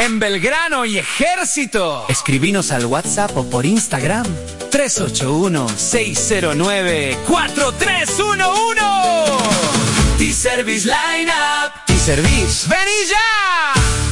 en Belgrano y Ejército. Escribinos al WhatsApp o por Instagram 381-609-4311. T-Service Lineup. T-Service. ¡Vení ya!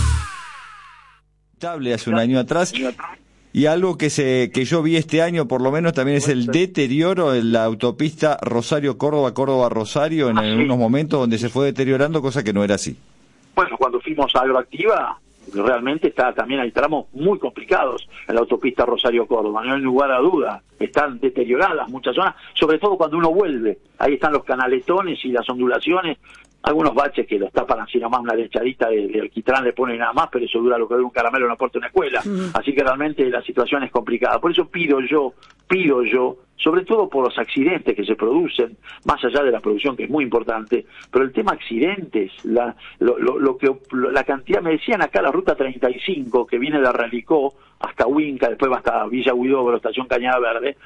Hace un año atrás. Y algo que yo vi este año, por lo menos, también es el deterioro en la autopista Rosario-Córdoba, Córdoba-Rosario, en unos momentos donde se fue deteriorando, cosa que no era así. Bueno, cuando fuimos a Agroactiva, realmente también hay tramos muy complicados en la autopista Rosario-Córdoba, no hay lugar a duda. Están deterioradas muchas zonas, sobre todo cuando uno vuelve. Ahí están los canaletones y las ondulaciones, algunos baches que los tapan así nomás, una lechadita de alquitrán le ponen nada más, pero eso dura lo que dura un caramelo en la puerta de una escuela. Así que realmente la situación es complicada. Por eso pido yo, sobre todo por los accidentes que se producen, más allá de la producción, que es muy importante, pero el tema accidentes, la cantidad, me decían acá la ruta 35, que viene de Arralicó hasta Huinca, después va hasta Villa Huidobro, estación Cañada Verde,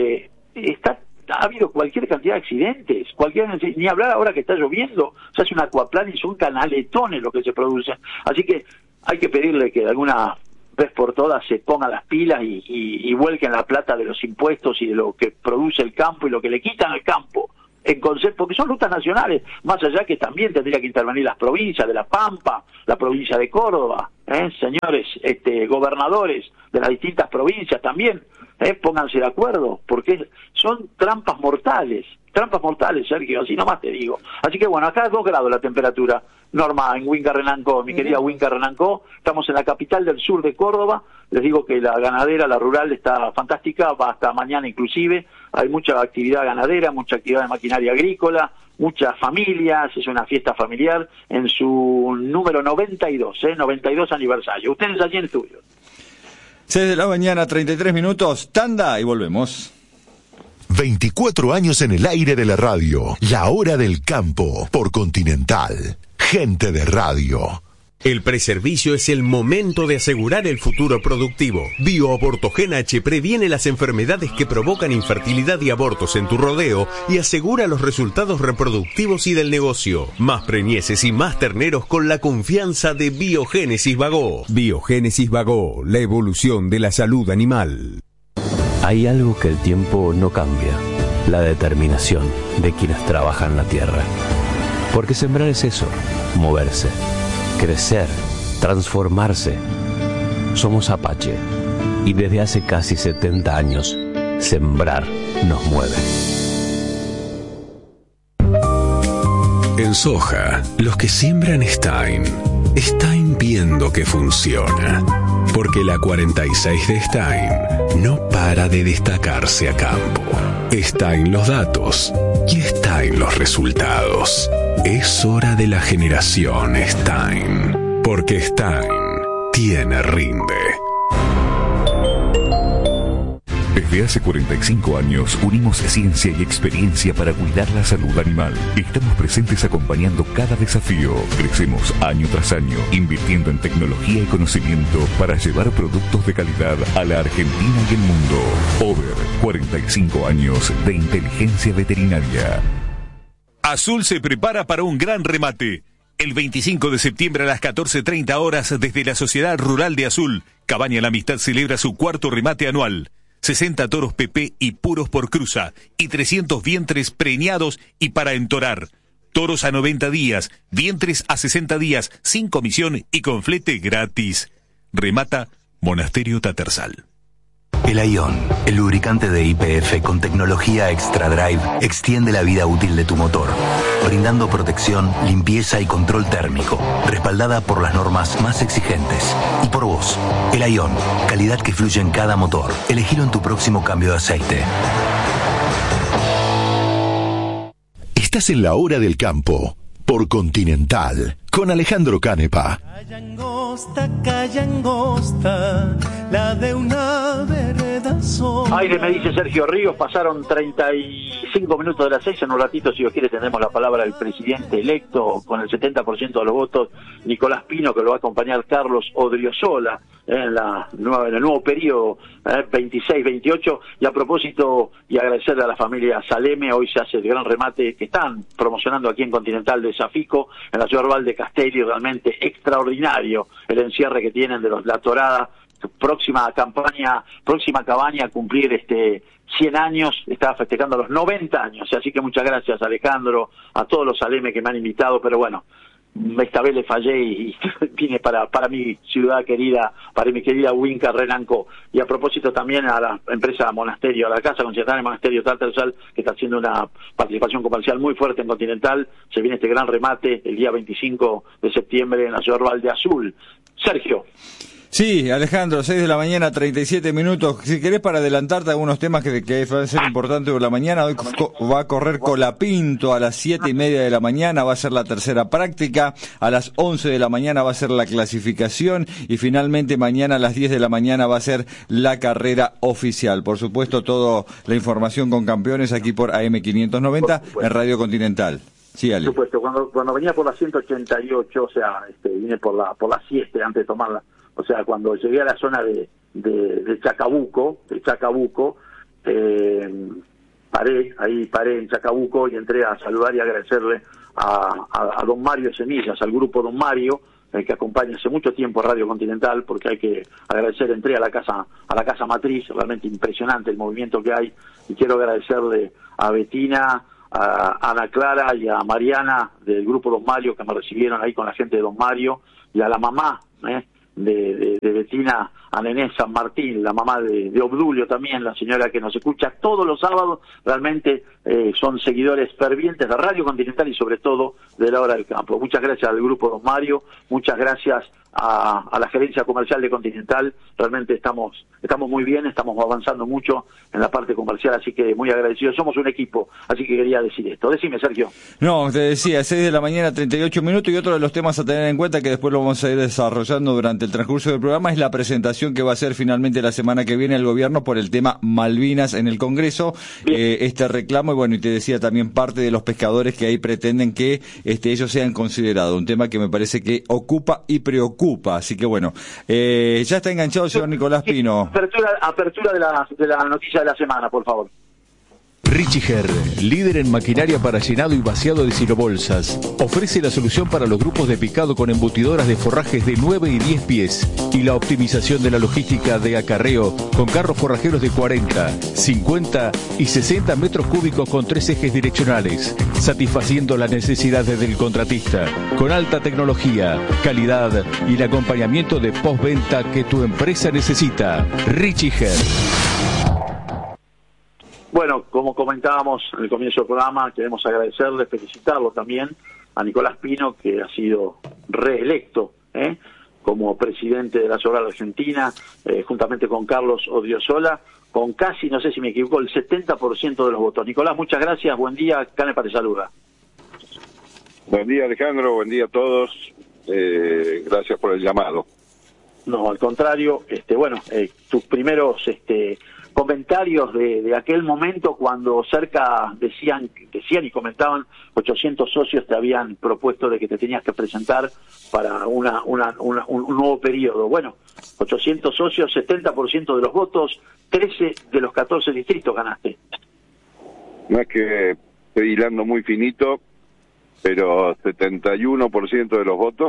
ha habido cualquier cantidad de accidentes, ni hablar ahora que está lloviendo, se hace un acuaplán y son canaletones lo que se producen. Así que hay que pedirle que de alguna vez por todas se pongan las pilas y vuelquen la plata de los impuestos y de lo que produce el campo y lo que le quitan al campo, en concepto, porque son rutas nacionales, más allá que también tendría que intervenir las provincias de La Pampa, la provincia de Córdoba, señores gobernadores de las distintas provincias también, pónganse de acuerdo, porque son trampas mortales, Sergio, así nomás te digo. Así que bueno, acá 2 grados la temperatura normal en Huinca Renancó, mi querida Huinca Renancó. Estamos en la capital del sur de Córdoba. Les digo que la ganadera, la rural, está fantástica, va hasta mañana inclusive. Hay mucha actividad ganadera, mucha actividad de maquinaria agrícola, muchas familias, es una fiesta familiar en su número 92, 92 aniversario. Ustedes allí en estudio. 6 de la mañana, 33 minutos, tanda y volvemos. 24 años en el aire de la radio, la hora del campo, por Continental, gente de radio. El preservicio es el momento de asegurar el futuro productivo. BioAbortogen H previene las enfermedades que provocan infertilidad y abortos en tu rodeo y asegura los resultados reproductivos y del negocio. Más preñeces y más terneros con la confianza de Biogénesis Bagó. Biogénesis Bagó, la evolución de la salud animal. Hay algo que el tiempo no cambia, la determinación de quienes trabajan la tierra. Porque sembrar es eso, moverse, crecer, transformarse. Somos Apache y desde hace casi 70 años, sembrar nos mueve. En soja, los que siembran Stein viendo que funciona. Porque la 46 de Stein no para de destacarse a campo. Stein los datos y Stein los resultados. Es hora de la generación Stein. Porque Stein tiene rinde. Desde hace 45 años unimos ciencia y experiencia para cuidar la salud animal. Estamos presentes acompañando cada desafío. Crecemos año tras año, invirtiendo en tecnología y conocimiento para llevar productos de calidad a la Argentina y el mundo. Over 45 años de inteligencia veterinaria. Azul se prepara para un gran remate. El 25 de septiembre a las 14:30 horas desde la Sociedad Rural de Azul, Cabaña La Amistad celebra su 4º remate anual. 60 toros PP y puros por cruza, y 300 vientres preñados y para entorar. Toros a 90 días, vientres a 60 días, sin comisión y con flete gratis. Remata Monasterio Tatersal. El Ion, el lubricante de YPF con tecnología Extra Drive, extiende la vida útil de tu motor, brindando protección, limpieza y control térmico, respaldada por las normas más exigentes. Y por vos, el Ion, calidad que fluye en cada motor. Elegilo en tu próximo cambio de aceite. Estás en la hora del campo, por Continental, con Alejandro Canepa. Calla angosta, la de una vereda sola. Aire, me dice Sergio Ríos, pasaron 35 minutos de las 6, en un ratito, si Dios quiere, tendremos la palabra del presidente electo con el 70% de los votos, Nicolás Pino, que lo va a acompañar Carlos Odriozola en el nuevo periodo 26-28. Y a propósito, y agradecerle a la familia Saleme, hoy se hace el gran remate que están promocionando aquí en Continental de Safico, en la ciudad rural de Castelli, realmente extraordinario el encierre que tienen de La Torada. Próxima cabaña a cumplir 100 años, estaba festejando los 90 años, así que muchas gracias, Alejandro, a todos los Saleme que me han invitado, pero bueno, esta vez le fallé y vine para mi ciudad querida, para mi querida Huinca, Renanco. Y a propósito también a la empresa Monasterio, a la Casa Conciertada de Monasterio Tartarsal, que está haciendo una participación comercial muy fuerte en Continental. Se viene este gran remate el día 25 de septiembre en la ciudad rural de Azul. Sergio. Sí, Alejandro, 6 de la mañana, 37 minutos. Si querés, para adelantarte algunos temas que van a ser importantes por la mañana, hoy va a correr Colapinto a las 7:30 de la mañana, va a ser la tercera práctica, a las 11 de la mañana va a ser la clasificación y finalmente mañana a las 10 de la mañana va a ser la carrera oficial. Por supuesto, toda la información con campeones aquí por AM590 en Radio Continental. Sí, Ale. Por supuesto, cuando venía por la 188, o sea, vine por la 7 antes de tomarla. O sea, cuando llegué a la zona de Chacabuco, paré en Chacabuco y entré a saludar y agradecerle a don Mario Semillas, al grupo don Mario, que acompaña hace mucho tiempo a Radio Continental, porque hay que agradecer, entré a la casa matriz, realmente impresionante el movimiento que hay, y quiero agradecerle a Betina, a Ana Clara y a Mariana del grupo don Mario, que me recibieron ahí con la gente de don Mario, y a la mamá, de Betina, a Nené San Martín, la mamá de Obdulio también, la señora que nos escucha todos los sábados, realmente son seguidores fervientes de Radio Continental y sobre todo de La Hora del Campo. Muchas gracias al grupo don Mario, muchas gracias a la gerencia comercial de Continental, realmente estamos muy bien, estamos avanzando mucho en la parte comercial, así que muy agradecidos, somos un equipo, así que quería decir esto. Decime, Sergio. No, te decía, 6 de la mañana, 38 minutos, y otro de los temas a tener en cuenta, que después lo vamos a ir desarrollando durante el transcurso del programa, es la presentación que va a hacer finalmente la semana que viene el gobierno por el tema Malvinas en el Congreso, este reclamo, y bueno, y te decía también parte de los pescadores que ahí pretenden que ellos sean considerados, un tema que me parece que ocupa y preocupa. Así que bueno, ya está enganchado el señor Nicolás Pino. Apertura de la noticia de la semana, por favor. Richiger, líder en maquinaria para llenado y vaciado de silobolsas, ofrece la solución para los grupos de picado con embutidoras de forrajes de 9 y 10 pies y la optimización de la logística de acarreo con carros forrajeros de 40, 50 y 60 metros cúbicos con 3 ejes direccionales, satisfaciendo las necesidades del contratista, con alta tecnología, calidad y el acompañamiento de postventa que tu empresa necesita. Richiger. Bueno, como comentábamos en el comienzo del programa, queremos agradecerle, felicitarlo también a Nicolás Pino, que ha sido reelecto como presidente de la Ciudad Argentina, juntamente con Carlos Odriozola, con casi, no sé si me equivoco, el 70% de los votos. Nicolás, muchas gracias, buen día, Canepa te saluda. Buen día, Alejandro, buen día a todos, gracias por el llamado. No, al contrario, tus primeros comentarios de aquel momento cuando decían y comentaban 800 socios te habían propuesto de que te tenías que presentar para un nuevo periodo. Bueno, 800 socios, 70% de los votos, 13 de los 14 distritos ganaste. No es que estoy hilando muy finito, pero 71% de los votos,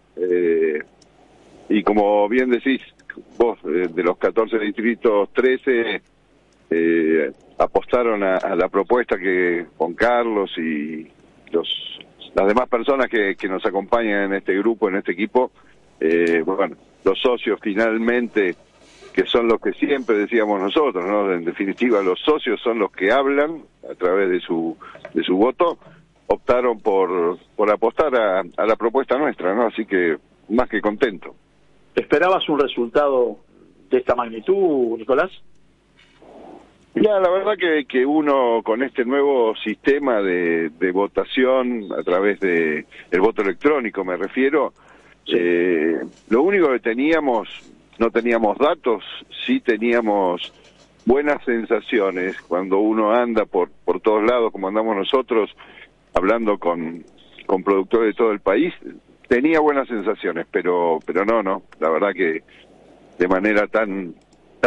y como bien decís vos, de los 14 distritos, 13 apostaron a la propuesta que Juan Carlos y las demás personas que nos acompañan en este grupo, en este equipo, bueno, los socios finalmente, que son los que siempre decíamos nosotros, ¿no? En definitiva, los socios son los que hablan a través de su voto, optaron por apostar a la propuesta nuestra, ¿no? Así que más que contento. ¿Esperabas un resultado de esta magnitud, Nicolás? Ya, la verdad que uno con este nuevo sistema de votación a través de el voto electrónico, me refiero, lo único que teníamos, no teníamos datos, sí teníamos buenas sensaciones cuando uno anda por todos lados, como andamos nosotros, hablando con productores de todo el país. Tenía buenas sensaciones, pero no, la verdad que de manera tan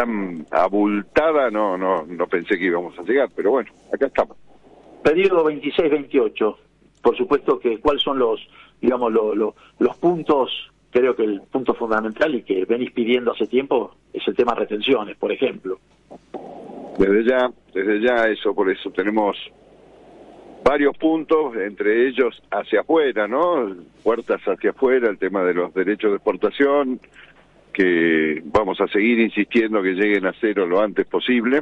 abultada no pensé que íbamos a llegar, pero bueno, acá estamos. Periodo 26-28, por supuesto que cuáles son los puntos. Creo que el punto fundamental y que venís pidiendo hace tiempo es el tema retenciones, por ejemplo. Desde ya por eso tenemos varios puntos, entre ellos hacia afuera, ¿no? Puertas hacia afuera, el tema de los derechos de exportación, que vamos a seguir insistiendo que lleguen a cero lo antes posible.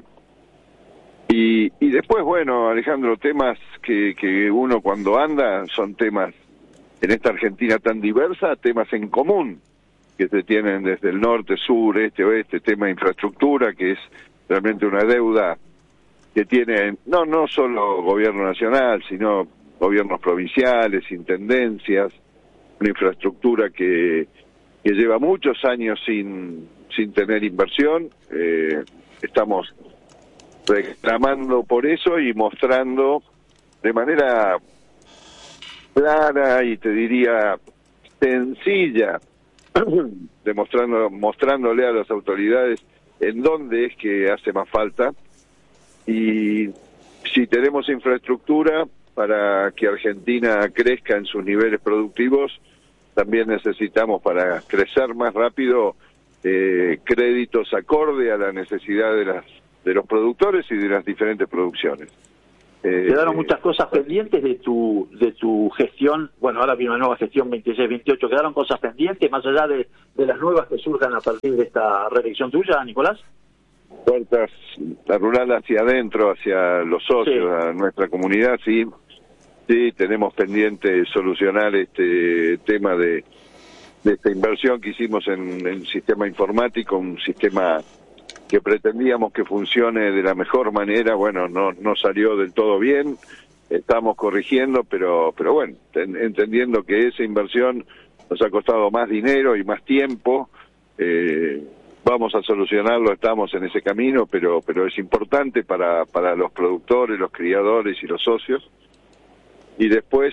Y después, bueno, Alejandro, temas que uno cuando anda son temas en esta Argentina tan diversa, temas en común que se tienen desde el norte, sur, este, oeste, tema de infraestructura, que es realmente una deuda que tiene no solo gobierno nacional, sino gobiernos provinciales, intendencias, una infraestructura que lleva muchos años sin tener inversión. Estamos reclamando por eso y mostrando de manera clara y te diría sencilla, mostrándole a las autoridades en dónde es que hace más falta, y si tenemos infraestructura para que Argentina crezca en sus niveles productivos, también necesitamos, para crecer más rápido, créditos acorde a la necesidad de los productores y de las diferentes producciones. Quedaron muchas cosas pendientes de tu gestión. Bueno, ahora viene una nueva gestión 26-28. ¿Quedaron cosas pendientes más allá de las nuevas que surjan a partir de esta reelección tuya, Nicolás? Puertas, la rural hacia adentro, hacia los socios, a nuestra comunidad, sí, tenemos pendiente solucionar este tema de esta inversión que hicimos en el sistema informático, un sistema que pretendíamos que funcione de la mejor manera. Bueno, no salió del todo bien, estamos corrigiendo, pero bueno, entendiendo que esa inversión nos ha costado más dinero y más tiempo, vamos a solucionarlo, estamos en ese camino, pero es importante para los productores, los criadores y los socios. Y después,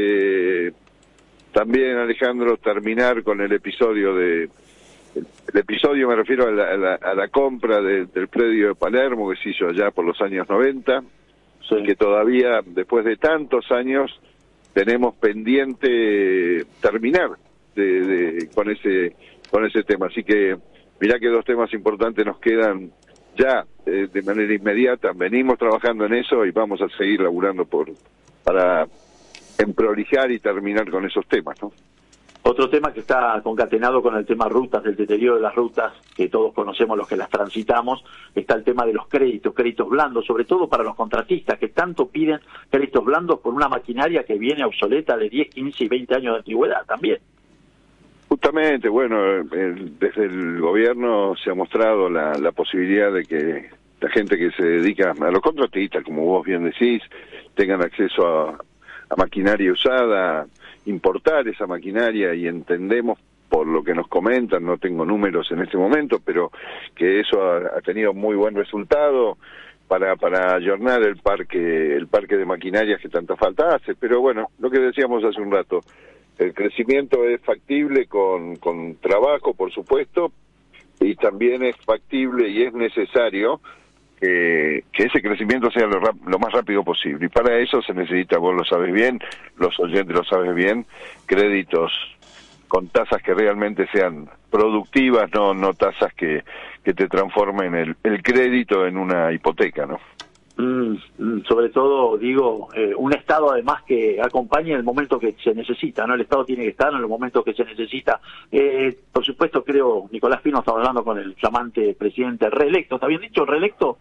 también, Alejandro, terminar con el episodio el episodio, me refiero a la compra del predio de Palermo, que se hizo allá por los años 90, que todavía, después de tantos años, tenemos pendiente terminar con ese tema. Así que mirá que dos temas importantes nos quedan ya de manera inmediata. Venimos trabajando en eso y vamos a seguir laburando para emprolijar y terminar con esos temas, ¿no? Otro tema que está concatenado con el tema rutas, del deterioro de las rutas, que todos conocemos los que las transitamos, está el tema de los créditos blandos, sobre todo para los contratistas, que tanto piden créditos blandos por una maquinaria que viene obsoleta de 10, 15 y 20 años de antigüedad también. Justamente, bueno, desde el gobierno se ha mostrado la posibilidad de que la gente que se dedica a los contratistas, como vos bien decís, tengan acceso a maquinaria usada, importar esa maquinaria, y entendemos por lo que nos comentan, no tengo números en este momento, pero que eso ha tenido muy buen resultado para ayornar el parque de maquinarias que tanta falta hace. Pero bueno, lo que decíamos hace un rato, el crecimiento es factible con trabajo, por supuesto, y también es factible y es necesario que ese crecimiento sea lo más rápido posible. Y para eso se necesita, vos lo sabes bien, los oyentes lo saben bien, créditos con tasas que realmente sean productivas, no tasas que te transformen el crédito en una hipoteca, ¿no? Sobre todo, digo, un Estado además que acompañe en el momento que se necesita, ¿no? El Estado tiene que estar en los momentos que se necesita. Por supuesto, creo, Nicolás Pino estaba hablando con el flamante presidente reelecto, ¿está bien dicho? Reelecto,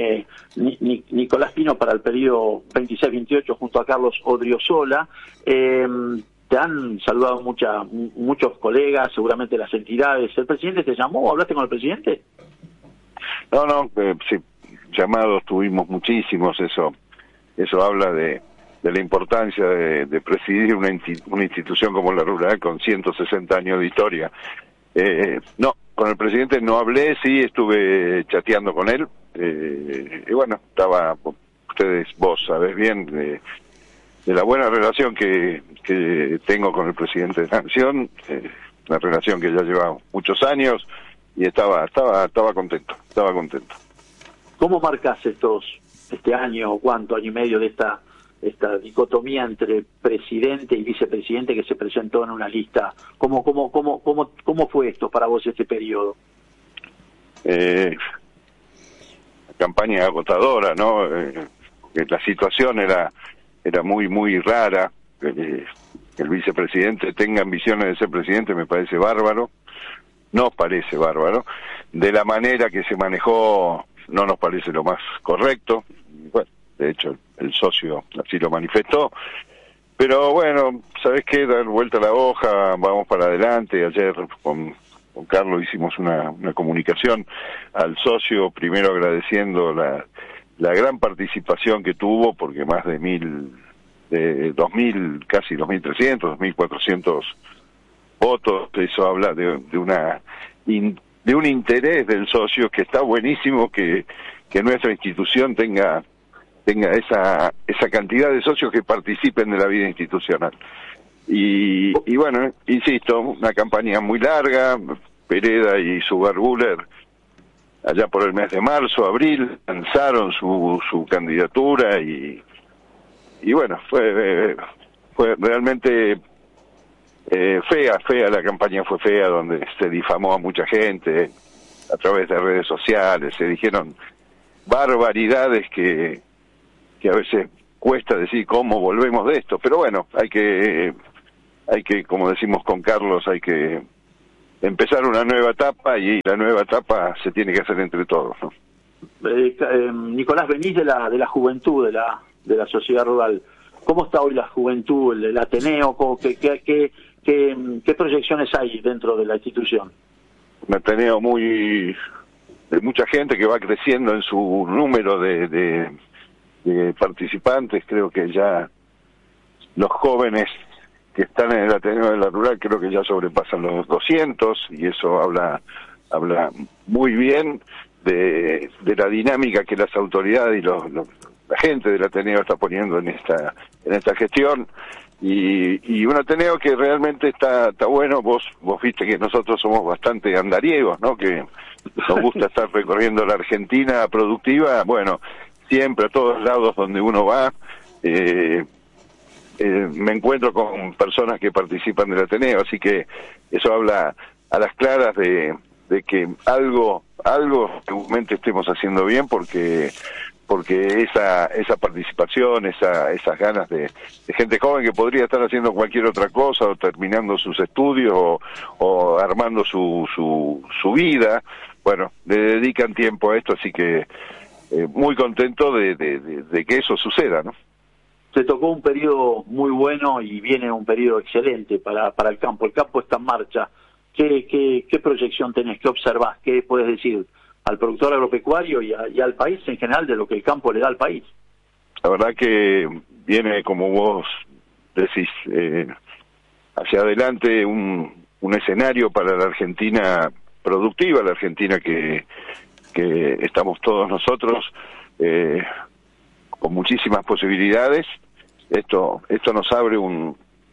Nicolás Pino, para el periodo 26-28 junto a Carlos Odriozola. Te han saludado muchos colegas, seguramente las entidades. ¿El presidente te llamó? ¿Hablaste con el presidente? No, sí. Llamados tuvimos muchísimos, eso habla de la importancia de presidir una institución como la rural con 160 años de historia. con el presidente no hablé, sí estuve chateando con él, y bueno, vos sabés bien de la buena relación que tengo con el presidente de la Nación, una relación que ya lleva muchos años, y estaba contento. ¿Cómo marcás este año o cuánto, año y medio de esta dicotomía entre presidente y vicepresidente que se presentó en una lista? ¿Cómo fue esto para vos este periodo? La campaña agotadora, ¿no? La situación era muy, muy rara. El vicepresidente tenga ambiciones de ser presidente me parece bárbaro. Nos parece bárbaro. De la manera que se manejó no nos parece lo más correcto. Bueno, de hecho el socio así lo manifestó. Pero bueno, ¿sabés qué? Dar vuelta a la hoja, vamos para adelante. Ayer con Carlos hicimos una comunicación al socio, primero agradeciendo la gran participación que tuvo, porque más de 2.000, casi 2.300, 2.400 votos, eso habla de un interés del socio que está buenísimo que nuestra institución tenga esa cantidad de socios que participen de la vida institucional. Y bueno, insisto, una campaña muy larga. Pereda y Sugar Buller allá por el mes de marzo, abril, lanzaron su candidatura y bueno, fue realmente fea la campaña, fue fea, donde se difamó a mucha gente a través de redes sociales, se dijeron barbaridades que a veces cuesta decir cómo volvemos de esto, pero bueno, hay que, como decimos con Carlos, hay que empezar una nueva etapa, y la nueva etapa se tiene que hacer entre todos, ¿no? Nicolás, venís de la juventud, de la sociedad rural. ¿Cómo está hoy la juventud, el Ateneo? ¿Qué proyecciones hay dentro de la institución? Un Ateneo de mucha gente que va creciendo en su número de participantes. Creo que ya los jóvenes que están en el Ateneo de la Rural creo que ya sobrepasan los 200, y eso habla muy bien de la dinámica que las autoridades y la gente del Ateneo está poniendo en esta gestión, y un Ateneo que realmente está bueno. Vos viste que nosotros somos bastante andariegos, ¿no? Que nos gusta estar recorriendo la Argentina productiva. Bueno, siempre a todos lados donde uno va, me encuentro con personas que participan del Ateneo, así que eso habla a las claras de que algo seguramente estemos haciendo bien, porque esa participación, esas ganas de gente joven que podría estar haciendo cualquier otra cosa, o terminando sus estudios, o armando su vida, bueno, le dedican tiempo a esto, así que muy contento de que eso suceda, ¿no? Se tocó un periodo muy bueno y viene un periodo excelente para el campo. El campo está en marcha. ¿Qué proyección tenés? ¿Qué observás? ¿Qué puedes decir al productor agropecuario y al país en general de lo que el campo le da al país? La verdad que viene, como vos decís, hacia adelante un escenario para la Argentina productiva, la Argentina que estamos todos nosotros, con muchísimas posibilidades. Esto nos abre un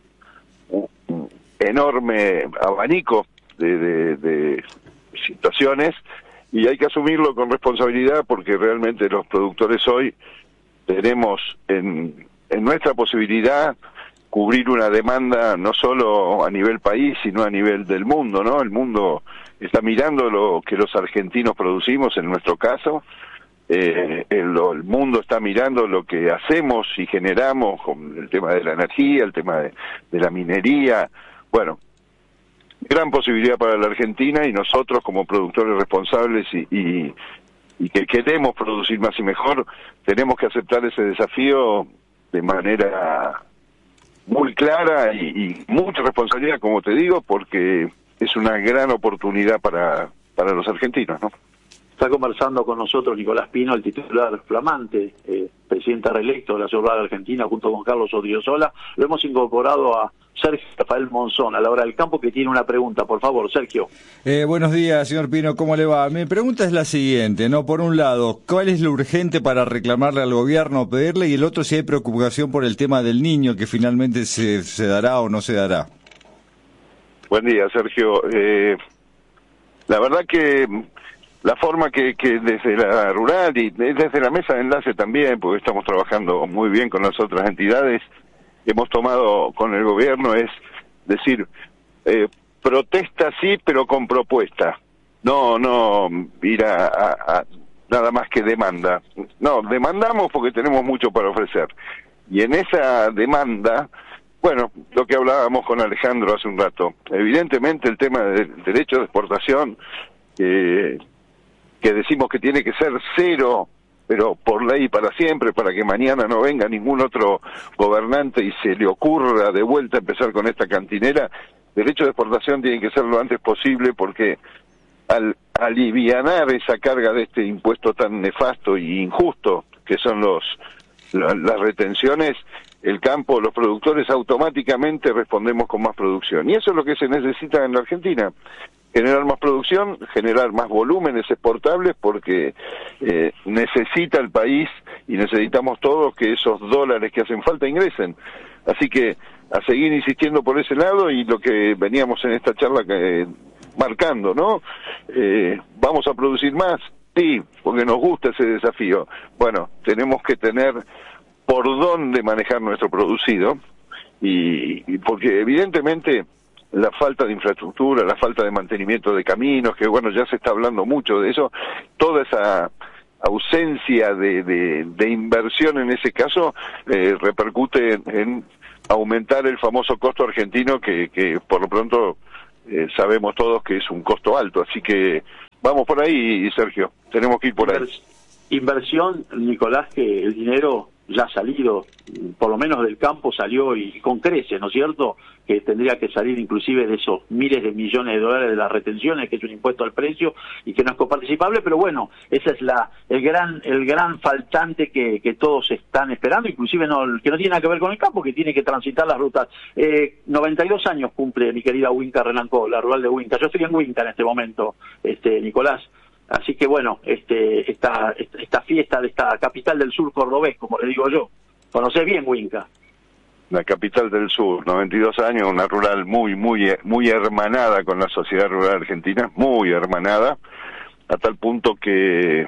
enorme abanico de situaciones, y hay que asumirlo con responsabilidad, porque realmente los productores hoy tenemos en nuestra posibilidad cubrir una demanda no solo a nivel país, sino a nivel del mundo, ¿no? El mundo está mirando lo que los argentinos producimos, en nuestro caso. El mundo está mirando lo que hacemos y generamos con el tema de la energía, el tema de la minería. Bueno, gran posibilidad para la Argentina, y nosotros como productores responsables y que queremos producir más y mejor, tenemos que aceptar ese desafío de manera muy clara y mucha responsabilidad, como te digo, porque es una gran oportunidad para los argentinos, ¿no? Está conversando con nosotros Nicolás Pino, el titular flamante, presidente reelecto de la Ciudad de Argentina, junto con Carlos Odriozola. Lo hemos incorporado a Sergio Rafael Monzón, a la hora del campo, que tiene una pregunta. Por favor, Sergio. Buenos días, señor Pino, ¿cómo le va? Mi pregunta es la siguiente, ¿no? Por un lado, ¿cuál es lo urgente para reclamarle al gobierno o pedirle? Y el otro, si hay preocupación por el tema del niño, que finalmente se dará o no se dará. Buen día, Sergio. La verdad que la forma que desde la rural y desde la mesa de enlace también, porque estamos trabajando muy bien con las otras entidades, hemos tomado con el gobierno es decir, protesta sí, pero con propuesta. No ir a nada más que demanda. No, demandamos porque tenemos mucho para ofrecer. Y en esa demanda, bueno, lo que hablábamos con Alejandro hace un rato, evidentemente el tema del derecho de exportación, que decimos que tiene que ser cero, pero por ley para siempre, para que mañana no venga ningún otro gobernante y se le ocurra de vuelta empezar con esta cantinera. Derecho de exportación tiene que ser lo antes posible, porque al alivianar esa carga de este impuesto tan nefasto e injusto que son las retenciones, el campo, los productores automáticamente respondemos con más producción. Y eso es lo que se necesita en la Argentina. Generar más producción, generar más volúmenes exportables, porque necesita el país y necesitamos todos que esos dólares que hacen falta ingresen. Así que a seguir insistiendo por ese lado, y lo que veníamos en esta charla marcando, ¿no? ¿Vamos a producir más? Sí, porque nos gusta ese desafío. Bueno, tenemos que tener por dónde manejar nuestro producido, y porque evidentemente la falta de infraestructura, la falta de mantenimiento de caminos, que bueno, ya se está hablando mucho de eso, toda esa ausencia de inversión en ese caso repercute en aumentar el famoso costo argentino, que por lo pronto sabemos todos que es un costo alto. Así que vamos por ahí, Sergio, tenemos que ir por ahí. Inversión, Nicolás, que el dinero ya ha salido, por lo menos del campo salió, y con creces, ¿no es cierto?, que tendría que salir inclusive de esos miles de millones de dólares de las retenciones, que es un impuesto al precio y que no es coparticipable, pero bueno, ese es el gran faltante que todos están esperando, inclusive que no tiene nada que ver con el campo, que tiene que transitar las rutas. 92 años cumple mi querida Huinca Renancó, la rural de Huinca. Yo estoy en Huinca en este momento, Nicolás. Así que bueno, esta fiesta de esta capital del sur cordobés, como le digo yo, conocés bien Huinca. La capital del sur, 92 años, una rural muy hermanada con la sociedad rural argentina, muy hermanada, a tal punto que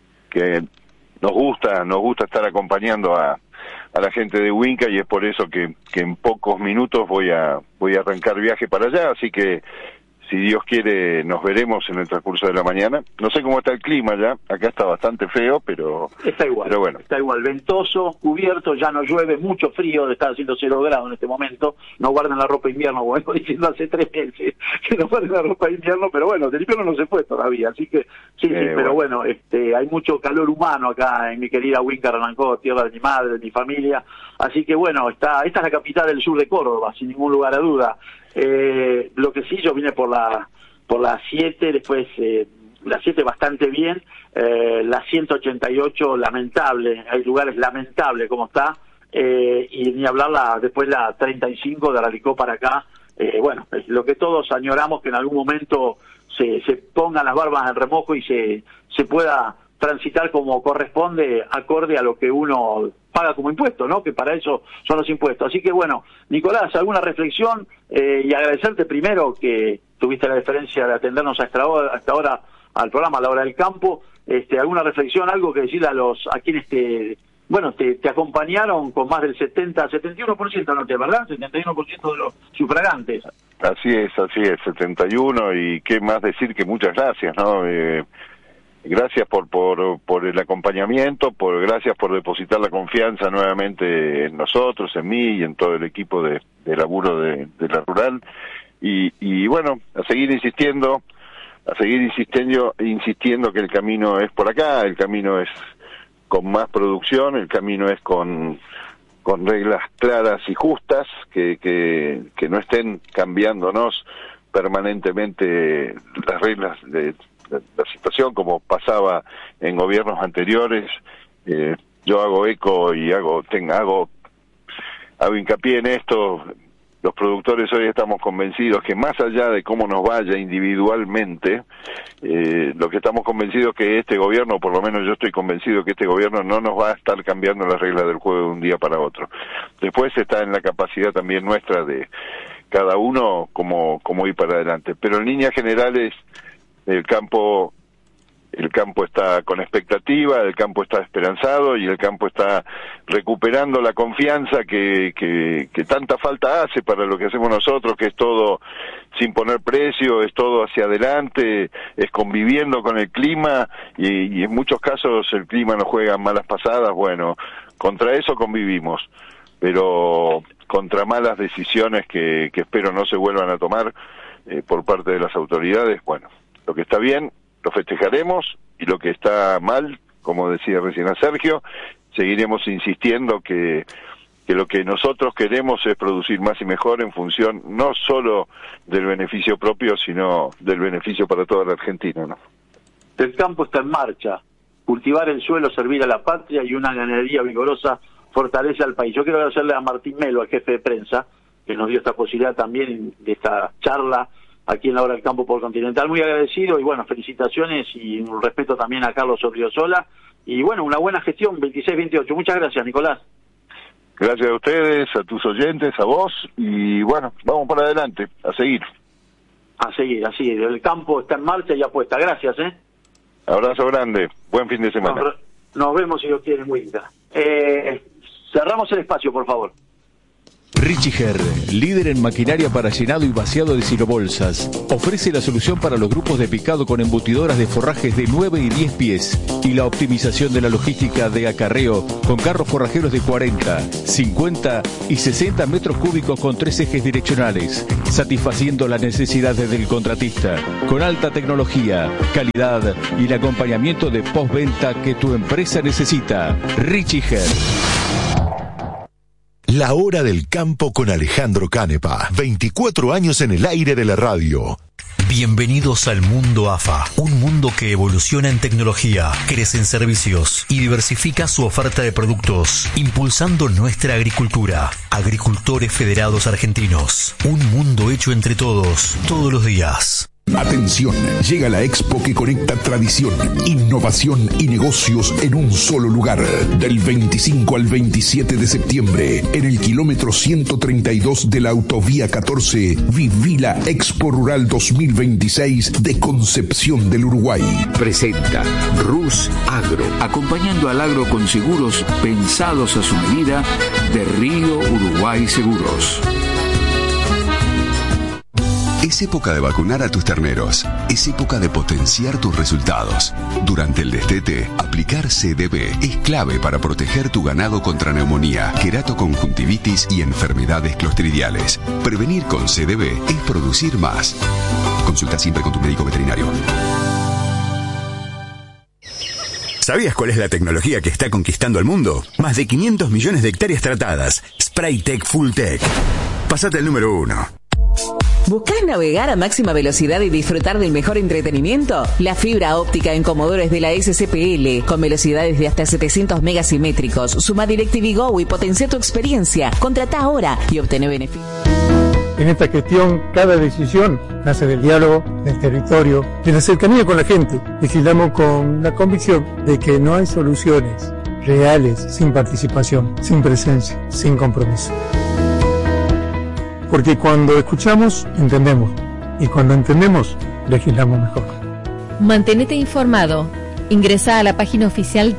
nos gusta estar acompañando a la gente de Huinca, y es por eso que en pocos minutos voy a arrancar viaje para allá. Así que si Dios quiere, nos veremos en el transcurso de la mañana. No sé cómo está el clima ya, acá está bastante feo, pero está igual, pero bueno. Está igual, ventoso, cubierto, ya no llueve, mucho frío, está haciendo 0 grados en este momento. No guarden la ropa de invierno, bueno, diciendo hace 3 meses que no guarden la ropa de invierno, pero bueno, del invierno no se fue todavía, así que sí, pero bueno, hay mucho calor humano acá en mi querida Huinca Renancó, tierra de mi madre, de mi familia. Así que bueno, esta es la capital del sur de Córdoba, sin ningún lugar a duda. Lo que sí, yo vine por la 7, después la 7 bastante bien, la 188 lamentable, hay lugares lamentables como está, y ni hablar después la 35 de Ralicó para acá. Bueno, es lo que todos añoramos, que en algún momento se pongan las barbas en remojo y se pueda transitar como corresponde, acorde a lo que uno paga como impuesto, ¿no? Que para eso son los impuestos. Así que bueno, Nicolás, alguna reflexión, y agradecerte primero que tuviste la deferencia de atendernos hasta ahora al programa, a la hora del campo. Alguna reflexión, algo que decirle a quienes te acompañaron con más del 71%, ¿no? ¿Verdad? 71% de los sufragantes. Así es, 71, y qué más decir que muchas gracias, ¿no? Gracias por el acompañamiento, gracias por depositar la confianza nuevamente en nosotros, en mí y en todo el equipo de laburo de la rural. Y bueno, a seguir insistiendo que el camino es por acá, el camino es con más producción, el camino es con reglas claras y justas, que no estén cambiándonos permanentemente las reglas la situación, como pasaba en gobiernos anteriores. Yo hago eco y hago hincapié en esto. Los productores hoy estamos convencidos que más allá de cómo nos vaya individualmente, lo que estamos convencidos que este gobierno, por lo menos yo estoy convencido que este gobierno no nos va a estar cambiando las reglas del juego de un día para otro. Después está en la capacidad también nuestra de cada uno cómo ir para adelante. Pero en líneas generales el campo está con expectativa, el campo está esperanzado y el campo está recuperando la confianza que tanta falta hace para lo que hacemos nosotros, que es todo sin poner precio, es todo hacia adelante, es conviviendo con el clima y en muchos casos el clima nos juega malas pasadas. Bueno, contra eso convivimos, pero contra malas decisiones que espero no se vuelvan a tomar por parte de las autoridades, bueno, lo que está bien lo festejaremos y lo que está mal, como decía recién a Sergio, seguiremos insistiendo que lo que nosotros queremos es producir más y mejor en función no solo del beneficio propio, sino del beneficio para toda la Argentina, ¿no? El campo está en marcha. Cultivar el suelo, servir a la patria y una ganadería vigorosa fortalece al país. Yo quiero agradecerle a Martín Melo, al jefe de prensa, que nos dio esta posibilidad también de esta charla aquí en la Hora del Campo por Continental. Muy agradecido y bueno, felicitaciones y un respeto también a Carlos Odriozola. Y bueno, una buena gestión, 26-28. Muchas gracias, Nicolás. Gracias a ustedes, a tus oyentes, a vos, y bueno, vamos para adelante, a seguir. A seguir, así. El campo está en marcha y apuesta. Gracias, Abrazo grande, buen fin de semana. Nos vemos si Dios quiere, Winter. Cerramos el espacio, por favor. Richiger, líder en maquinaria para llenado y vaciado de silobolsas, ofrece la solución para los grupos de picado con embutidoras de forrajes de 9 y 10 pies y la optimización de la logística de acarreo con carros forrajeros de 40, 50 y 60 metros cúbicos con 3 ejes direccionales, satisfaciendo las necesidades del contratista, con alta tecnología, calidad y el acompañamiento de postventa que tu empresa necesita. Richiger. La Hora del Campo con Alejandro Canepa. 24 años en el aire de la radio. Bienvenidos al mundo AFA, un mundo que evoluciona en tecnología, crece en servicios y diversifica su oferta de productos, impulsando nuestra agricultura. Agricultores Federados Argentinos, un mundo hecho entre todos, todos los días. Atención, llega la expo que conecta tradición, innovación y negocios en un solo lugar. Del 25 al 27 de septiembre, en el kilómetro 132 de la autovía 14, viví la Expo Rural 2026 de Concepción del Uruguay. Presenta Rus Agro, acompañando al agro con seguros pensados a su medida de Río Uruguay Seguros. Es época de vacunar a tus terneros. Es época de potenciar tus resultados. Durante el destete, aplicar CDB es clave para proteger tu ganado contra neumonía, queratoconjuntivitis y enfermedades clostridiales. Prevenir con CDB es producir más. Consulta siempre con tu médico veterinario. ¿Sabías cuál es la tecnología que está conquistando al mundo? Más de 500 millones de hectáreas tratadas. Spraytec Fulltech. Pásate al número 1. ¿Buscás navegar a máxima velocidad y disfrutar del mejor entretenimiento? La fibra óptica en Comodoro es de la SCPL, con velocidades de hasta 700 megasimétricos. Suma DirecTV Go y potencia tu experiencia. Contrata ahora y obtené beneficios. En esta gestión, cada decisión nace del diálogo, del territorio, de la cercanía con la gente. Legislamos con la convicción de que no hay soluciones reales sin participación, sin presencia, sin compromiso. Porque cuando escuchamos, entendemos. Y cuando entendemos, legislamos mejor. Mantenete informado. Ingresa a la página oficial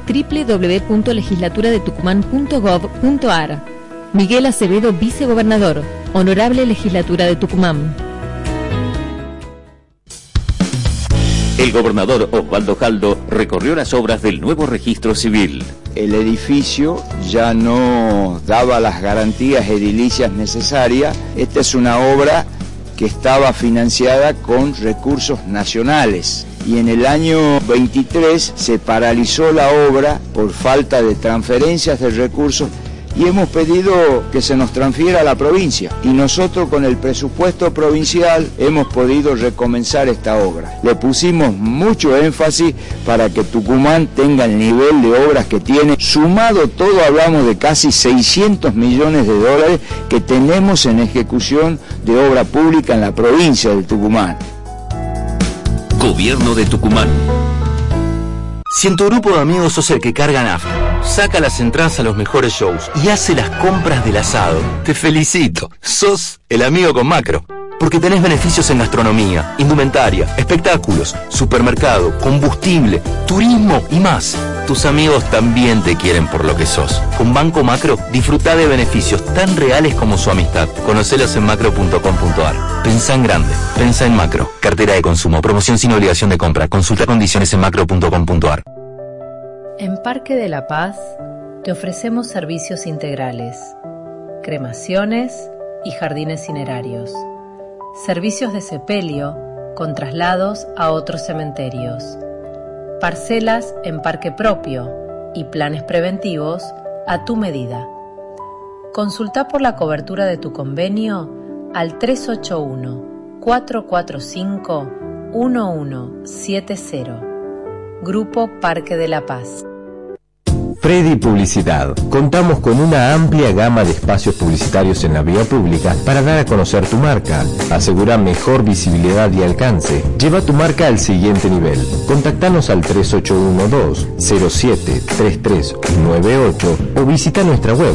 www.legislaturadetucumán.gov.ar. Miguel Acevedo, vicegobernador. Honorable Legislatura de Tucumán. El gobernador Osvaldo Jaldo recorrió las obras del nuevo registro civil. El edificio ya no daba las garantías edilicias necesarias. Esta es una obra que estaba financiada con recursos nacionales. Y en el año 23 se paralizó la obra por falta de transferencias de recursos y hemos pedido que se nos transfiera a la provincia. Y nosotros con el presupuesto provincial hemos podido recomenzar esta obra. Le pusimos mucho énfasis para que Tucumán tenga el nivel de obras que tiene. Sumado todo, hablamos de casi 600 millones de dólares que tenemos en ejecución de obra pública en la provincia de Tucumán. Gobierno de Tucumán. Si en tu grupo de amigos sos el que carga nafta, saca las entradas a los mejores shows y hace las compras del asado, te felicito. Sos el amigo con Macro. Porque tenés beneficios en gastronomía, indumentaria, espectáculos, supermercado, combustible, turismo y más. Tus amigos también te quieren por lo que sos. Con Banco Macro, disfrutá de beneficios tan reales como su amistad. Conocelos en macro.com.ar. Pensá en grande. Pensá en Macro. Cartera de consumo. Promoción sin obligación de compra. Consulta condiciones en macro.com.ar. En Parque de la Paz te ofrecemos servicios integrales, cremaciones y jardines cinerarios. Servicios de sepelio con traslados a otros cementerios. Parcelas en parque propio y planes preventivos a tu medida. Consulta por la cobertura de tu convenio al 381-445-1170. Grupo Parque de la Paz. Freddy Publicidad. Contamos con una amplia gama de espacios publicitarios en la vía pública para dar a conocer tu marca. Asegura mejor visibilidad y alcance. Lleva tu marca al siguiente nivel. Contactanos al 3812-073398 o visita nuestra web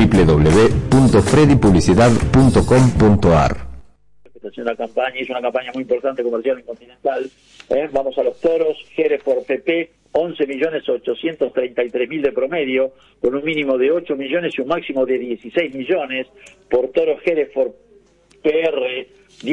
www.freddypublicidad.com.ar. La campaña es una campaña muy importante comercial en Continental. Vamos a los toros, Hereford PP, 11.833.000 de promedio, con un mínimo de 8 millones y un máximo de 16 millones. Por toro Hereford PR,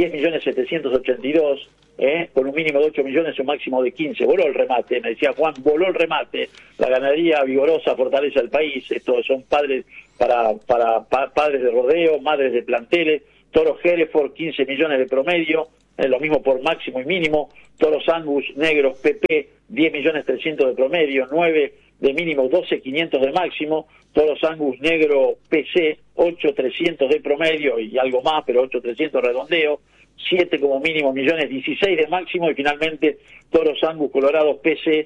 10.782.000, con un mínimo de 8 millones y un máximo de 15. Voló el remate, me decía Juan, voló el remate. La ganadería vigorosa fortalece al país. Estos son padres para padres de rodeo, madres de planteles. Toro Hereford, 15 millones de promedio, lo mismo por máximo y mínimo. Toros Angus negros PP, 10.300.000 de promedio, 9 de mínimo, 12.500 de máximo. Toros Angus negro PC, 8.300 de promedio y algo más, pero 8.300 redondeo. 7 como mínimo millones, 16 de máximo. Y finalmente Toros Angus colorados PC,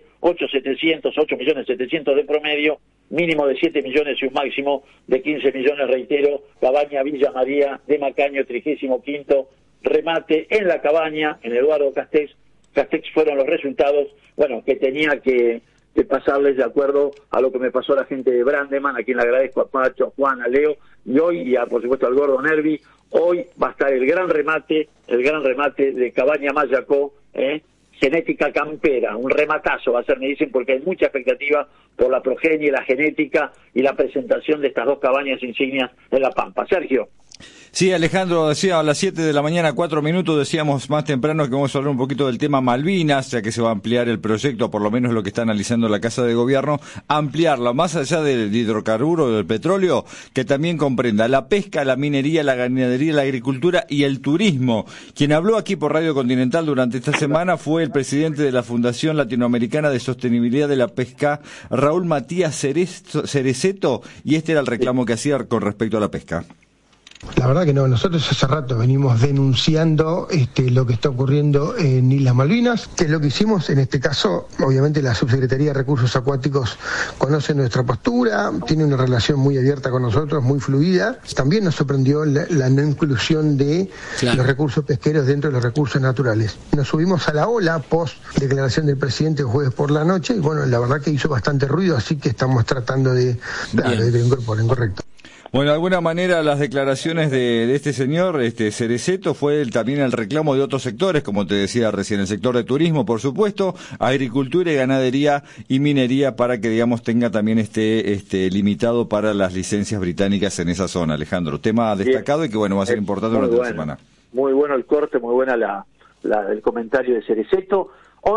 8.700.000 de promedio, mínimo de 7 millones y un máximo de 15 millones, reitero. Cabaña Villa María de Macaño, 35º remate en la cabaña, en Eduardo Castex. Castex fueron los resultados, bueno, que tenía que pasarles de acuerdo a lo que me pasó la gente de Brandeman, a quien le agradezco, a Pacho, a Juan, a Leo, y hoy, y por supuesto al Gordo Nervi. Hoy va a estar el gran remate de Cabaña Mayacó, genética campera, un rematazo va a ser, me dicen, porque hay mucha expectativa por la progenie, la genética y la presentación de estas dos cabañas insignias en La Pampa. Sergio. Sí, Alejandro, decía a las 7 de la mañana, 4 minutos, decíamos más temprano que vamos a hablar un poquito del tema Malvinas, ya que se va a ampliar el proyecto, por lo menos lo que está analizando la Casa de Gobierno, ampliarlo más allá del hidrocarburo, del petróleo, que también comprenda la pesca, la minería, la ganadería, la agricultura y el turismo. Quien habló aquí por Radio Continental durante esta semana fue el presidente de la Fundación Latinoamericana de Sostenibilidad de la Pesca, Raúl Matías Cereceto, y este era el reclamo que hacía con respecto a la pesca. La verdad que no, nosotros hace rato venimos denunciando lo que está ocurriendo en Islas Malvinas, que es lo que hicimos en este caso. Obviamente la Subsecretaría de Recursos Acuáticos conoce nuestra postura, tiene una relación muy abierta con nosotros, muy fluida. También nos sorprendió la no inclusión de los recursos pesqueros dentro de los recursos naturales. Nos subimos a la ola post declaración del presidente el jueves por la noche y bueno, la verdad que hizo bastante ruido, así que estamos tratando de incorporar, correcto. Bueno, de alguna manera las declaraciones de este señor, Cereceto, fue también el reclamo de otros sectores, como te decía recién, el sector de turismo, por supuesto, agricultura y ganadería y minería, para que, digamos, tenga también limitado para las licencias británicas en esa zona. Alejandro, tema destacado y que, bueno, va a ser importante durante la semana. Muy bueno el corte, muy buena el comentario de Cereceto.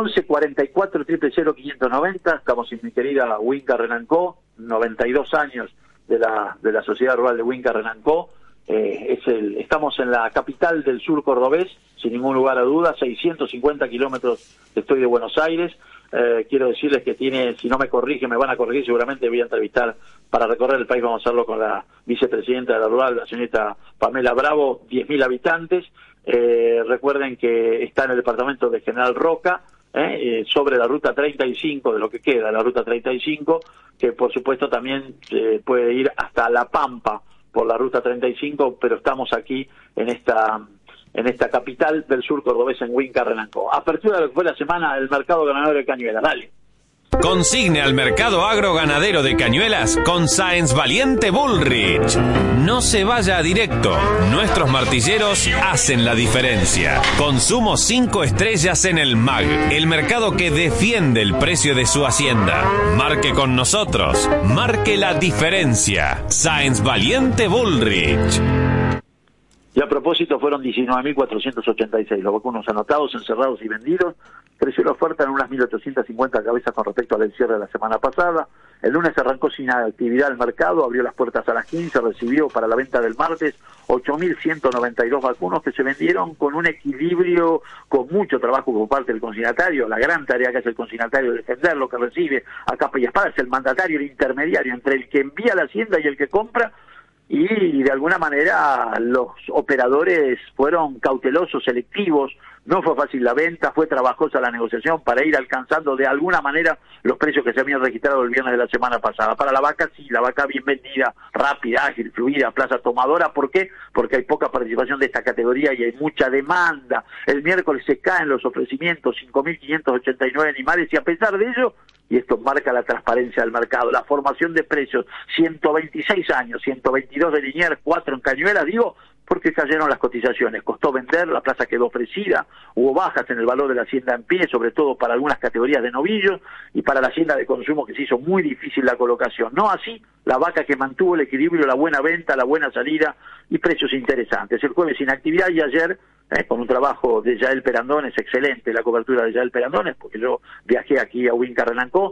11-44-000-590, estamos en mi querida Winca Renancó, 92 años de la Sociedad Rural de Winca Renancó. Estamos en la capital del sur cordobés, sin ningún lugar a duda, 650 kilómetros estoy de Buenos Aires. quiero decirles que tiene, si no me corrige, me van a corregir, seguramente voy a entrevistar para recorrer el país, vamos a hacerlo con la vicepresidenta de la Rural, la señorita Pamela Bravo, 10.000 habitantes. Recuerden que está en el departamento de General Roca, sobre la ruta 35, de lo que queda, la ruta 35, que por supuesto también puede ir hasta La Pampa por la ruta 35, pero estamos aquí en esta capital del sur cordobés, en Huinca Renancó. Apertura de lo que fue la semana del mercado ganadero de Cañuelas. Dale. Consigne al mercado agroganadero de Cañuelas con Sáenz Valiente Bullrich. No se vaya a directo. Nuestros martilleros hacen la diferencia. Consumo 5 estrellas en el MAG, el mercado que defiende el precio de su hacienda. Marque con nosotros. Marque la diferencia. Sáenz Valiente Bullrich. Y a propósito, fueron 19.486 los vacunos anotados, encerrados y vendidos. Creció la oferta en unas 1.850 cabezas con respecto al cierre de la semana pasada. El lunes arrancó sin actividad el mercado, abrió las puertas a las 15, recibió para la venta del martes 8.192 vacunos que se vendieron con un equilibrio, con mucho trabajo por parte del consignatario. La gran tarea que hace el consignatario de defender lo que recibe a capa y espada, es el mandatario, el intermediario entre el que envía a la hacienda y el que compra. Y de alguna manera los operadores fueron cautelosos, selectivos, no fue fácil la venta, fue trabajosa la negociación para ir alcanzando de alguna manera los precios que se habían registrado el viernes de la semana pasada. Para la vaca sí, la vaca bien vendida, rápida, ágil, fluida, plaza tomadora. ¿Por qué? Porque hay poca participación de esta categoría y hay mucha demanda. El miércoles se caen los ofrecimientos, 5.589 animales, y a pesar de ello, y esto marca la transparencia del mercado, la formación de precios, 126 años, 122 de Liniers, 4 en Cañuelas, digo, porque cayeron las cotizaciones, costó vender, la plaza quedó ofrecida, hubo bajas en el valor de la hacienda en pie, sobre todo para algunas categorías de novillos, y para la hacienda de consumo que se hizo muy difícil la colocación. No así la vaca, que mantuvo el equilibrio, la buena venta, la buena salida y precios interesantes. El jueves sin actividad y ayer, con un trabajo de Yael Perandones, excelente la cobertura de Yael Perandones, porque yo viajé aquí a Huinca Renancó,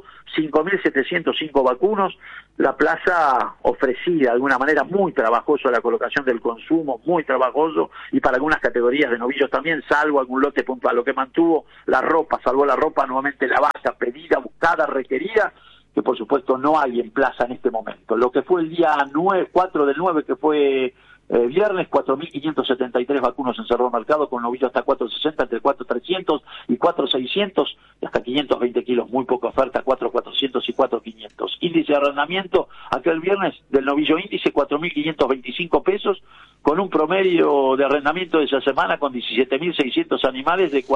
5.705 vacunos, la plaza ofrecida de alguna manera, muy trabajoso la colocación del consumo, muy trabajoso, y para algunas categorías de novillos también, salvo algún lote puntual. Lo que mantuvo la ropa, salvó la ropa, nuevamente la vaca, pedida, buscada, requerida, que por supuesto no hay en plaza en este momento. Lo que fue el día 4 del 9, que fue viernes, 4.573 vacunos en cerró el mercado, con novillos hasta 4.60, entre 4.300 y 4.600, y hasta 520 kilos, muy poca oferta, 4.400 y 4.500. Índice de arrendamiento aquel viernes del novillo índice, 4.525 pesos, con un promedio de arrendamiento de esa semana con 17.600 animales de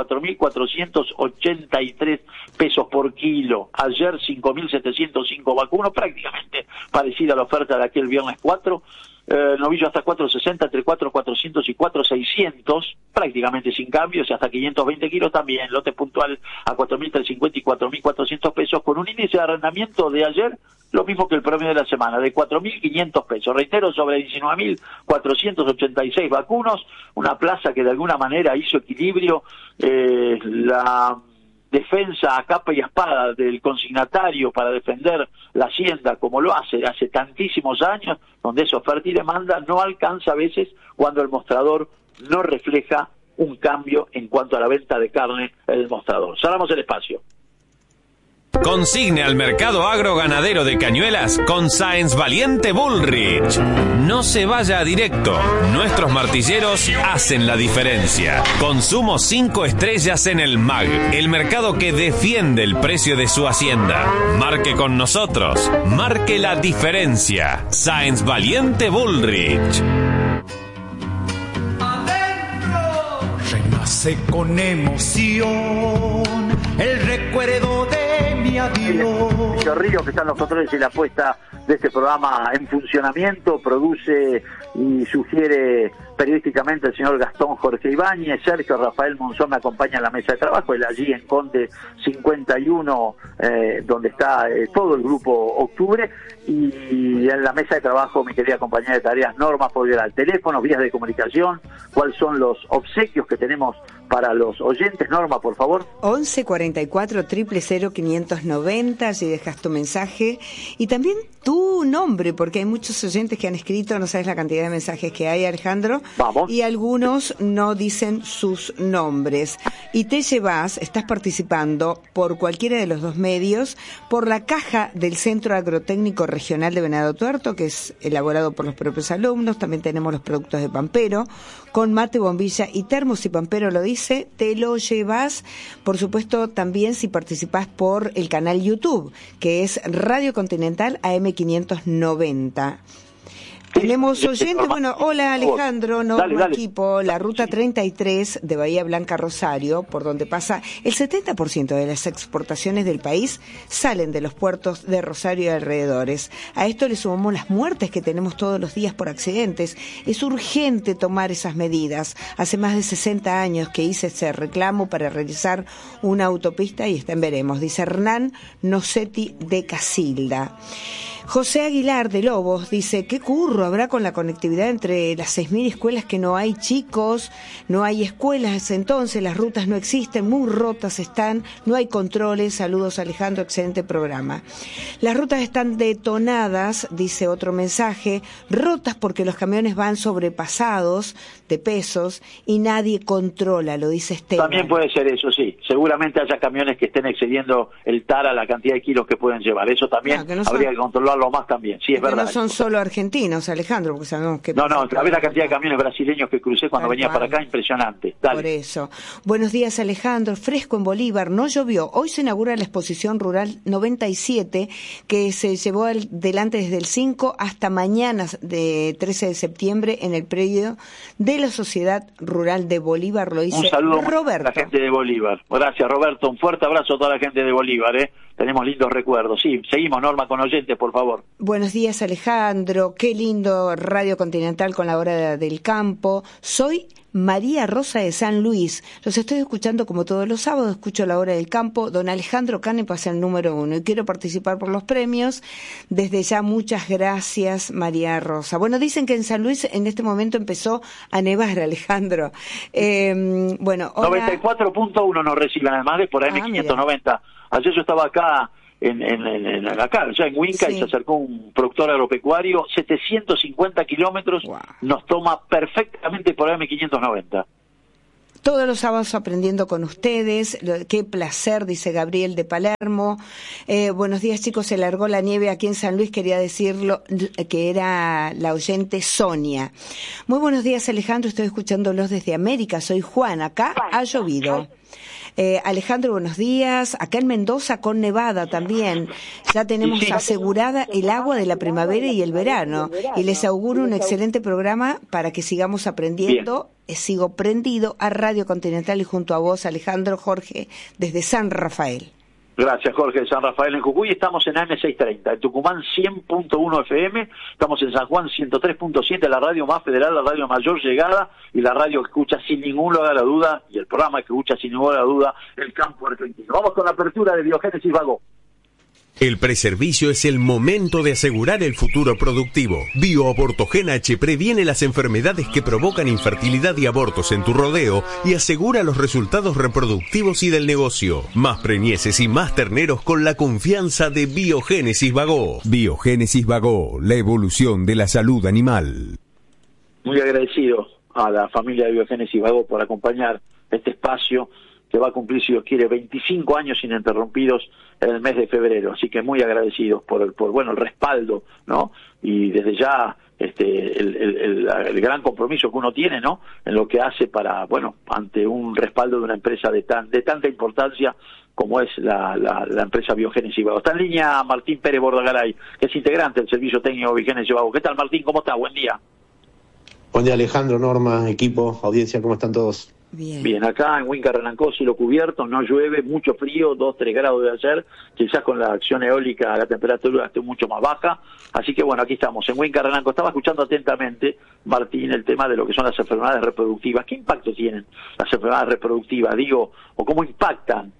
4.483 pesos por kilo. Ayer 5.705 vacunos, prácticamente parecida a la oferta de aquel viernes 4. Novillo hasta 4.60, entre 4.400 y 4.600, prácticamente sin cambios, y hasta 520 kilos también, lote puntual a 4.350 y 4.400 pesos, con un índice de arrendamiento de ayer, lo mismo que el promedio de la semana, de 4.500 pesos. Reitero, sobre 19.486 vacunos, una plaza que de alguna manera hizo equilibrio, la defensa a capa y espada del consignatario para defender la hacienda, como lo hace tantísimos años, donde esa oferta y demanda no alcanza a veces cuando el mostrador no refleja un cambio en cuanto a la venta de carne en el mostrador. Cerramos el espacio. Consigne al mercado agroganadero de Cañuelas con Sáenz Valiente Bullrich. No se vaya a directo. Nuestros martilleros hacen la diferencia. Consumo 5 estrellas en el MAG, el mercado que defiende el precio de su hacienda. Marque con nosotros. Marque la diferencia. Sáenz Valiente Bullrich. Renace con emoción el recuerdo de mi adiós. Río, que están los controles y la puesta de este programa en funcionamiento, produce y sugiere periodísticamente el señor Gastón Jorge Ibáñez. Sergio Rafael Monzón me acompaña en la mesa de trabajo, él allí en Conde 51, donde está todo el grupo Octubre, y en la mesa de trabajo mi querida compañera de tareas Norma Fogueral. Teléfonos, vías de comunicación, cuáles son los obsequios que tenemos para los oyentes, Norma, por favor. 11 44 000 590, allí dejas tu mensaje y también tu nombre, porque hay muchos oyentes que han escrito, no sabes la cantidad de mensajes que hay, Alejandro. Vamos. Y algunos no dicen sus nombres. Y te llevas, estás participando por cualquiera de los dos medios, por la caja del Centro Agrotécnico Regional de Venado Tuerto, que es elaborado por los propios alumnos. También tenemos los productos de Pampero, con mate, bombilla y termos. Si Pampero lo dice, te lo llevas. Por supuesto, también si participás por el canal YouTube, que es Radio Continental AM590. Tenemos oyentes, bueno, hola Alejandro, Norma, equipo, la ruta 33 de Bahía Blanca Rosario, por donde pasa el 70% de las exportaciones del país, salen de los puertos de Rosario y alrededores. A esto le sumamos las muertes que tenemos todos los días por accidentes. Es urgente tomar esas medidas. Hace más de 60 años que hice ese reclamo para realizar una autopista y está en veremos, dice Hernán Nocetti de Casilda. José Aguilar de Lobos dice, ¿qué curro habrá con la conectividad entre las 6.000 escuelas que no hay chicos, no hay escuelas, entonces las rutas no existen, muy rotas están, no hay controles? Saludos Alejandro, excelente programa. Las rutas están detonadas, dice otro mensaje, rotas porque los camiones van sobrepasados de pesos y nadie controla, lo dice Esteban. También puede ser eso, sí. Seguramente haya camiones que estén excediendo el TARA, la cantidad de kilos que pueden llevar. Eso también habría que controlarlo más también, sí, es verdad. No son solo argentinos, Alejandro, porque sabemos que... No, a ver la cantidad de camiones brasileños que crucé cuando venía para acá, impresionante. Dale. Por eso. Buenos días, Alejandro. Fresco en Bolívar, no llovió. Hoy se inaugura la exposición rural 97, que se llevó adelante desde el 5 hasta mañana de 13 de septiembre en el predio de la Sociedad Rural de Bolívar, lo dice un saludo Roberto. A la gente de Bolívar. Gracias, Roberto. Un fuerte abrazo a toda la gente de Bolívar, Tenemos lindos recuerdos. Sí, seguimos, Norma, con oyentes, por favor. Buenos días, Alejandro. Qué lindo Radio Continental con la hora del campo. Soy María Rosa de San Luis. Los estoy escuchando como todos los sábados, escucho la hora del campo. Don Alejandro Canepa es el número 1 y quiero participar por los premios. Desde ya, muchas gracias, María Rosa. Bueno, dicen que en San Luis en este momento empezó a nevar, Alejandro. Bueno, hola. 94.1 nos reciben, además de por AM590. Ayer yo estaba acá acá, ya en Huinca, sí. Y se acercó un productor agropecuario, 750 kilómetros, nos toma perfectamente por AM590. Todos los sábados aprendiendo con ustedes, qué placer, dice Gabriel de Palermo. Buenos días, chicos, se largó la nieve aquí en San Luis, quería decirlo, que era la oyente Sonia. Muy buenos días, Alejandro, estoy escuchándolos desde América, soy Juan, acá ha llovido. Alejandro, buenos días. Acá en Mendoza con nevada también. Ya tenemos asegurada el agua de la primavera y el verano. Y les auguro un excelente programa para que sigamos aprendiendo. Sigo prendido a Radio Continental y junto a vos, Alejandro, Jorge, desde San Rafael. Gracias, Jorge, de San Rafael en Jujuy. Estamos en AM630, en Tucumán 100.1 FM, estamos en San Juan 103.7, la radio más federal, la radio mayor llegada y la radio que escucha sin ningún lugar a duda, y el programa que escucha sin ningún lugar a duda, el campo argentino. Vamos con la apertura de Biogénesis Vago. El preservicio es el momento de asegurar el futuro productivo. BioAbortogen H previene las enfermedades que provocan infertilidad y abortos en tu rodeo y asegura los resultados reproductivos y del negocio. Más preñeces y más terneros con la confianza de Biogénesis Vago. Biogénesis Vago, la evolución de la salud animal. Muy agradecido a la familia de Biogénesis Vago por acompañar este espacio que va a cumplir, si Dios quiere, 25 años ininterrumpidos en el mes de febrero. Así que muy agradecidos por el respaldo, ¿no? Y desde ya el gran compromiso que uno tiene, ¿no? En lo que hace para, ante un respaldo de una empresa de tanta importancia como es la empresa Biogénesis Vago. Está en línea Martín Pérez Bordagaray, que es integrante del servicio técnico Biogénesis Vago. ¿Qué tal, Martín? ¿Cómo está? Buen día. Buen día, Alejandro, Norma, equipo, audiencia, ¿cómo están todos? Bien, acá en Huinca Renancó, cielo cubierto, no llueve, mucho frío, 2-3 grados de ayer, quizás con la acción eólica la temperatura esté mucho más baja, así que aquí estamos, en Huinca Renancó. Estaba escuchando atentamente, Martín, el tema de lo que son las enfermedades reproductivas. ¿Qué impacto tienen las enfermedades reproductivas, o cómo impactan?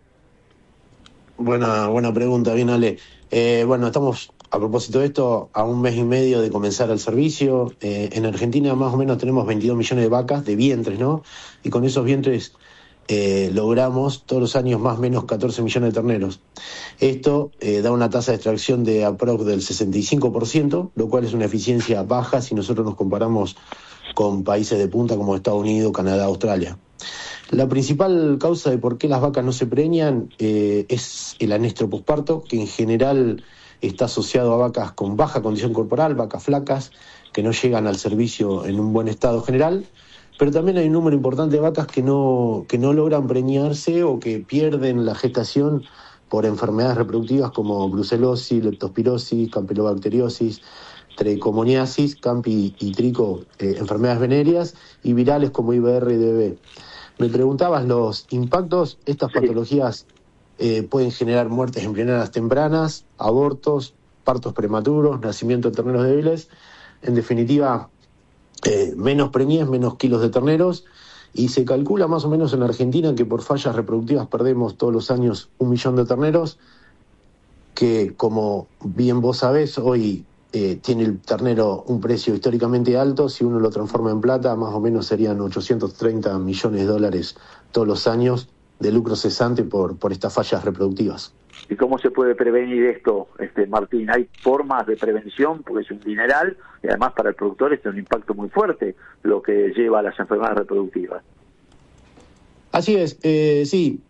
Buena pregunta, bien, Ale. Estamos, a propósito de esto, a un mes y medio de comenzar el servicio. En Argentina más o menos tenemos 22 millones de vacas, de vientres, ¿no? Y con esos vientres logramos todos los años más o menos 14 millones de terneros. Esto da una tasa de extracción de aprox del 65%, lo cual es una eficiencia baja si nosotros nos comparamos con países de punta como Estados Unidos, Canadá, Australia. La principal causa de por qué las vacas no se preñan es el anestro posparto, que en general está asociado a vacas con baja condición corporal, vacas flacas, que no llegan al servicio en un buen estado general, pero también hay un número importante de vacas que no logran preñarse o que pierden la gestación por enfermedades reproductivas como brucelosis, leptospirosis, campylobacteriosis, trichomoniasis, campi y trico, enfermedades venéreas y virales como IBR y DB. Me preguntabas los impactos. Estas patologías pueden generar muertes embrionarias tempranas, abortos, partos prematuros, nacimiento de terneros débiles. En definitiva, menos preñez, menos kilos de terneros, y se calcula más o menos en Argentina que por fallas reproductivas perdemos todos los años 1 millón de terneros, que como bien vos sabés, hoy tiene el ternero un precio históricamente alto. Si uno lo transforma en plata, más o menos serían 830 millones de dólares todos los años de lucro cesante por estas fallas reproductivas. ¿Y cómo se puede prevenir esto, Martín? ¿Hay formas de prevención? Porque es un dineral y además para el productor es un impacto muy fuerte lo que lleva a las enfermedades reproductivas. Así es, sí,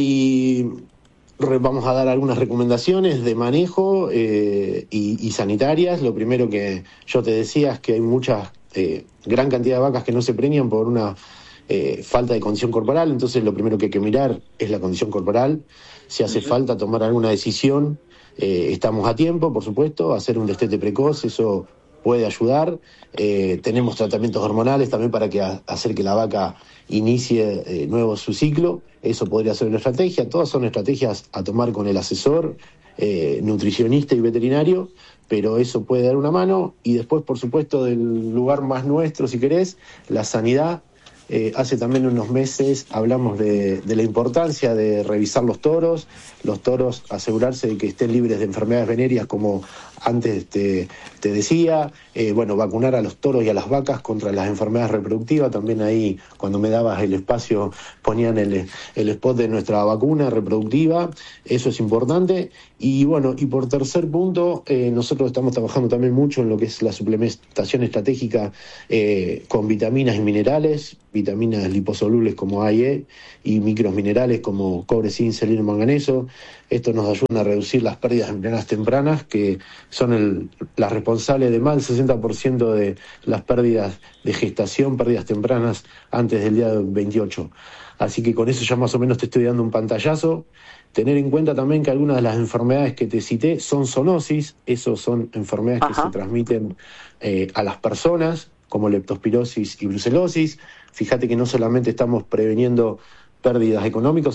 vamos a dar algunas recomendaciones de manejo y sanitarias. Lo primero que yo te decía es que hay gran cantidad de vacas que no se preñan por una falta de condición corporal. Entonces lo primero que hay que mirar es la condición corporal. Si hace falta tomar alguna decisión, estamos a tiempo, por supuesto, hacer un destete precoz, eso puede ayudar. Tenemos tratamientos hormonales también para hacer que la vaca inicie nuevo su ciclo. Eso podría ser una estrategia. Todas son estrategias a tomar con el asesor, nutricionista y veterinario, pero eso puede dar una mano. Y después, por supuesto, del lugar más nuestro, si querés, la sanidad. Hace también unos meses hablamos de la importancia de revisar los toros, asegurarse de que estén libres de enfermedades venéreas, como antes te decía, vacunar a los toros y a las vacas contra las enfermedades reproductivas. También ahí, cuando me dabas el espacio, ponían el spot de nuestra vacuna reproductiva. Eso es importante. Y por tercer punto, nosotros estamos trabajando también mucho en lo que es la suplementación estratégica con vitaminas y minerales, vitaminas liposolubles como A y E, y microminerales como cobre, zinc, selenio y manganeso. Esto nos ayuda a reducir las pérdidas embrionarias tempranas, que son las responsables de más del 60% de las pérdidas de gestación, pérdidas tempranas antes del día 28. Así que con eso ya más o menos te estoy dando un pantallazo. Tener en cuenta también que algunas de las enfermedades que te cité son zoonosis. Esas son enfermedades que se transmiten a las personas, como leptospirosis y brucelosis. Fíjate que no solamente estamos preveniendo pérdidas económicas,